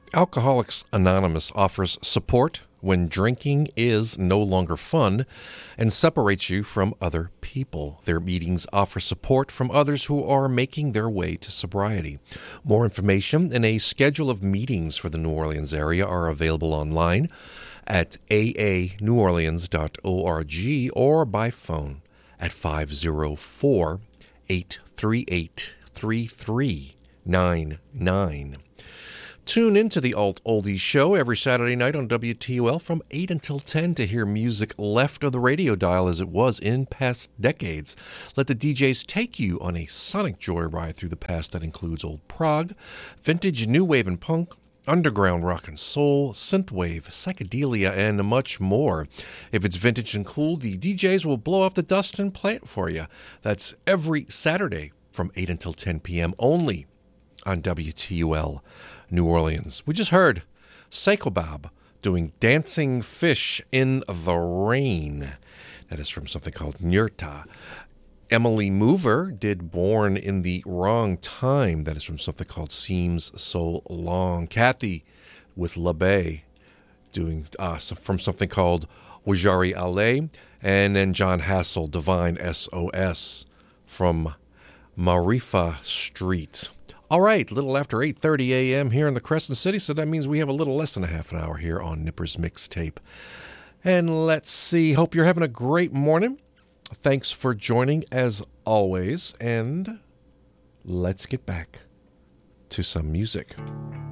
Alcoholics Anonymous offers support when drinking is no longer fun and separates you from other people. Their meetings offer support from others who are making their way to sobriety. More information and a schedule of meetings for the New Orleans area are available online at aaneworleans.org or by phone at 504-838-3399. Tune into the Alt Oldies Show every Saturday night on WTOL from 8 until 10 to hear music left of the radio dial as it was in past decades. Let the DJs take you on a sonic joyride through the past that includes old prog, vintage new wave and punk, underground rock and soul, synthwave, psychedelia, and much more. If it's vintage and cool, the DJs will blow off the dust and play it for you. That's every Saturday from 8 until 10 p.m. only on WTUL New Orleans. We just heard Psychobab doing Dancing Fish in the Rain. That is from something called Nyrta. Emily Mover did Born in the Wrong Time. That is from something called Seems So Long. Kathy with La Bay doing from something called Wajari Ale. And then John Hassel, Divine SOS from Marifa Street. All right, a little after 8:30 a.m. here in the Crescent City, so that means we have a little less than a half an hour here on Nipper's Mixtape. And let's see, hope you're having a great morning. Thanks for joining as always, and let's get back to some music.